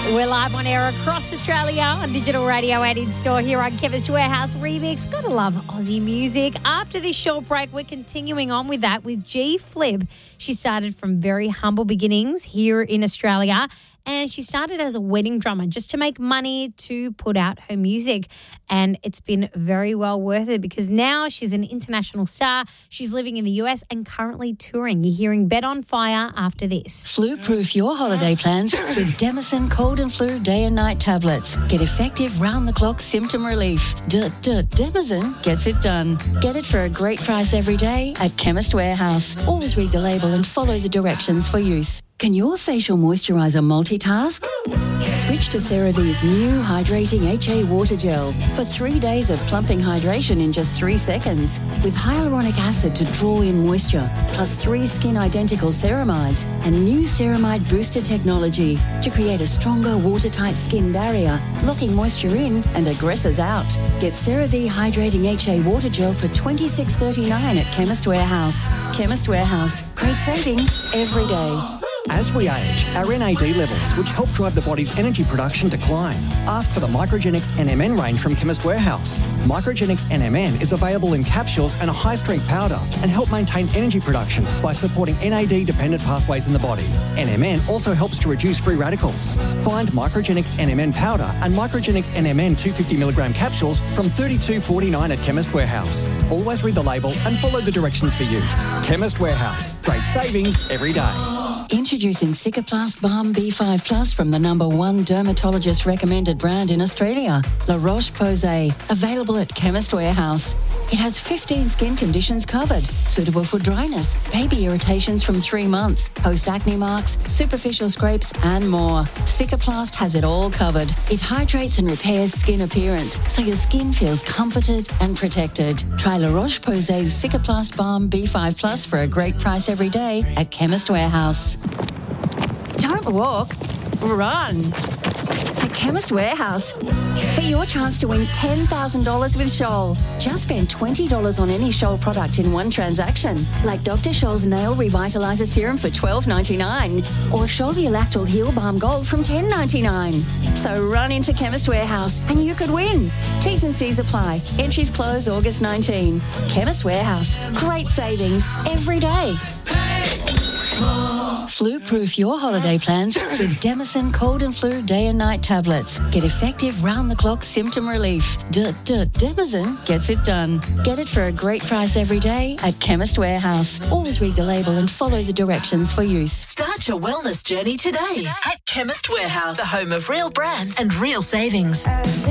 We're live on air across Australia on digital radio and in-store here on Chemist Warehouse Remix. Gotta love Aussie music. After this short break, we're continuing on with that with G Flip. She started from very humble beginnings here in Australia, and she started as a wedding drummer just to make money to put out her music. And it's been very well worth it because now she's an international star. She's living in the US and currently touring. You're hearing Bed on Fire after this. Flu-proof your holiday plans with Demison Cold and Flu Day and Night tablets. Get effective round-the-clock symptom relief. Demison gets it done. Get it for a great price every day at Chemist Warehouse. Always read the label and follow the directions for use. Can your facial moisturiser multitask? Switch to CeraVe's new Hydrating HA Water Gel for 3 days of plumping hydration in just 3 seconds. With hyaluronic acid to draw in moisture, plus 3 skin-identical ceramides and new ceramide booster technology to create a stronger watertight skin barrier, locking moisture in and aggressors out. Get CeraVe Hydrating HA Water Gel for $26.39 at Chemist Warehouse. Chemist Warehouse. Great savings every day. As we age, our NAD levels, which help drive the body's energy production, decline. Ask for the Microgenics NMN range from Chemist Warehouse. Microgenics NMN is available in capsules and a high-strength powder and help maintain energy production by supporting NAD-dependent pathways in the body. NMN also helps to reduce free radicals. Find Microgenics NMN powder and Microgenics NMN 250mg capsules from $32.49 at Chemist Warehouse. Always read the label and follow the directions for use. Chemist Warehouse. Great savings every day. Introducing Cicaplast Balm B5 Plus from the #1 dermatologist recommended brand in Australia, La Roche-Posay, available at Chemist Warehouse. It has 15 skin conditions covered, suitable for dryness, baby irritations from 3 months, post-acne marks, superficial scrapes and more. Cicaplast has it all covered. It hydrates and repairs skin appearance, so your skin feels comforted and protected. Try La Roche-Posay's Cicaplast Balm B5 Plus for a great price every day at Chemist Warehouse. Don't walk, run to Chemist Warehouse for your chance to win $10,000 with Scholl. Just spend $20 on any Scholl product in one transaction, like Dr. Scholl's Nail Revitalizer Serum for $12.99 or Scholl Ulactal Heal Balm Gold from $10.99. So run into Chemist Warehouse and you could win. T's and C's apply. Entries close August 19. Chemist Warehouse. Great savings every day. Flu-proof your holiday plans with Demison Cold and Flu Day and Night tablets. Get effective round-the-clock symptom relief. Demison gets it done. Get it for a great price every day at Chemist Warehouse. Always read the label and follow the directions for use. Start your wellness journey today at Chemist Warehouse, the home of real brands and real savings.